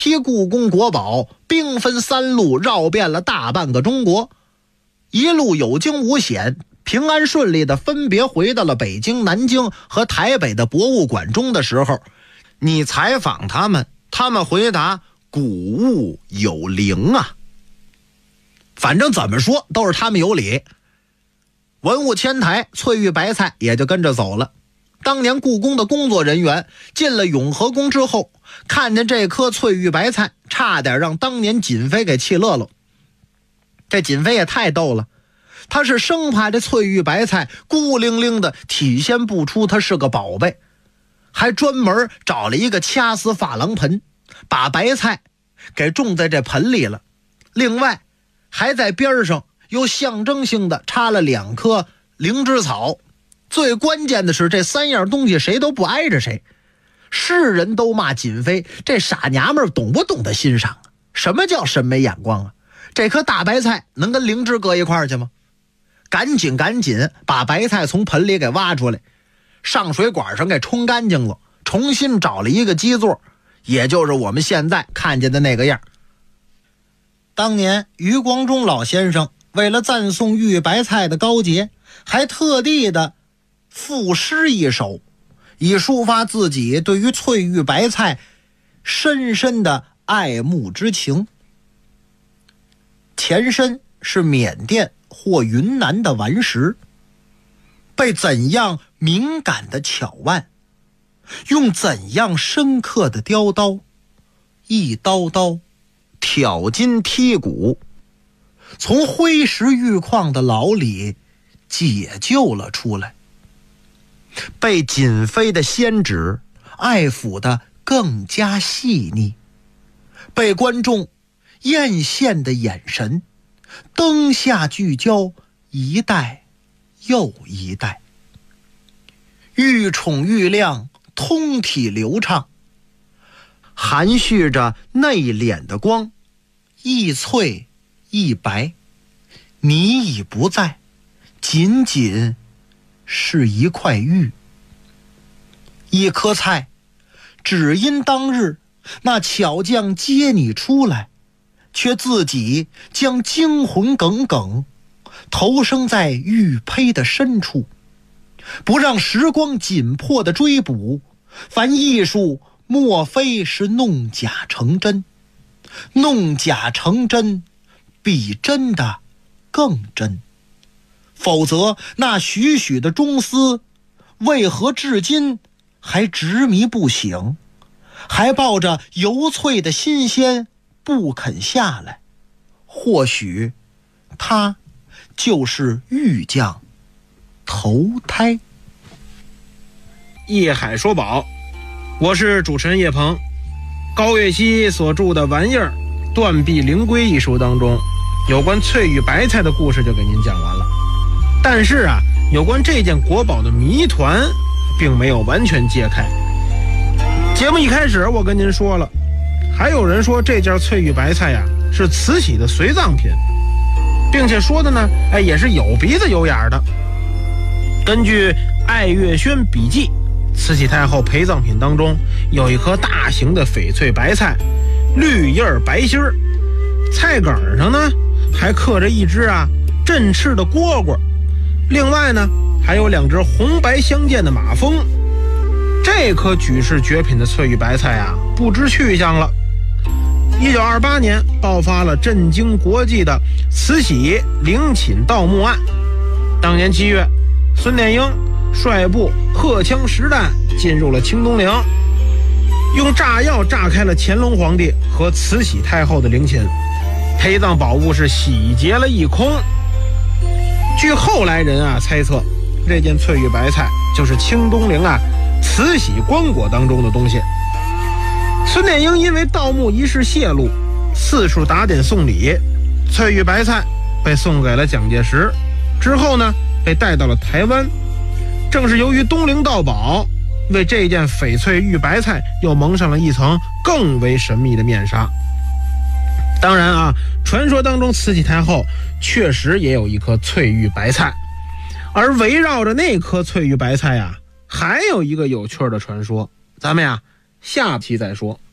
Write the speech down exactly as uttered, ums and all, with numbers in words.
提故宫国宝兵分三路，绕遍了大半个中国，一路有惊无险，平安顺利的分别回到了北京、南京和台北的博物馆中的时候，你采访他们，他们回答古物有灵啊。反正怎么说都是他们有理。文物迁台，翠玉白菜也就跟着走了。当年故宫的工作人员进了永和宫之后，看见这颗翠玉白菜，差点让当年瑾妃给气乐了。这瑾妃也太逗了，他是生怕这翠玉白菜孤零零的体现不出它是个宝贝，还专门找了一个掐丝珐琅盆，把白菜给种在这盆里了。另外还在边上又象征性的插了两棵灵芝草。最关键的是，这三样东西谁都不挨着谁。世人都骂瑾妃这傻娘们懂不懂得欣赏啊？什么叫审美眼光啊？这颗大白菜能跟灵芝搁一块儿去吗？赶紧赶紧把白菜从盆里给挖出来，上水管上给冲干净了，重新找了一个基座，也就是我们现在看见的那个样。当年余光中老先生为了赞颂玉白菜的高洁，还特地的赋诗一首，以抒发自己对于翠玉白菜深深的爱慕之情。前身是缅甸或云南的顽石，被怎样敏感的巧腕，用怎样深刻的雕刀，一刀刀挑筋剔骨，从灰石玉矿的牢里解救了出来，被瑾妃的仙指爱抚得更加细腻，被观众艳羡的眼神灯下聚焦一代又一代，愈宠愈亮，通体流畅，含蓄着内敛的光，一翠一白，你已不在，仅仅是一块玉。一颗菜，只因当日那巧匠接你出来，却自己将精魂耿耿投生在玉胚的深处，不让时光紧迫的追捕。凡艺术莫非是弄假成真，弄假成真比真的更真，否则那许许的中思为何至今还执迷不醒，还抱着油脆的新鲜不肯下来？或许他就是玉匠投胎。 艺海说宝，我是主持人叶鹏。高岳熙所著的《玩意儿断臂灵龟》一书当中，有关翠玉白菜的故事就给您讲完了。但是啊，有关这件国宝的谜团并没有完全揭开。节目一开始我跟您说了，还有人说这件翠玉白菜呀是慈禧的随葬品，并且说的呢，哎，也是有鼻子有眼的。根据爱月轩笔记，慈禧太后陪葬品当中有一颗大型的翡翠白菜，绿叶白心儿，菜梗上呢还刻着一只啊振翅的蝈蝈，另外呢还有两只红白相间的马蜂。这颗举世绝品的翠玉白菜啊不知去向了。一九二八年爆发了震惊国际的慈禧陵寝盗墓案。当年七月，孙殿英率部荷枪实弹进入了清东陵，用炸药炸开了乾隆皇帝和慈禧太后的陵寝，陪葬宝物是洗劫了一空。据后来人啊猜测，这件翠玉白菜就是清东陵啊慈禧棺椁当中的东西。孙殿英因为盗墓一事泄露，四处打点送礼，翠玉白菜被送给了蒋介石，之后呢被带到了台湾。正是由于东陵盗宝，为这件翡翠玉白菜又蒙上了一层更为神秘的面纱。当然啊，传说当中慈禧太后确实也有一颗翠玉白菜，而围绕着那颗翠玉白菜呀，还有一个有趣的传说，咱们呀下期再说。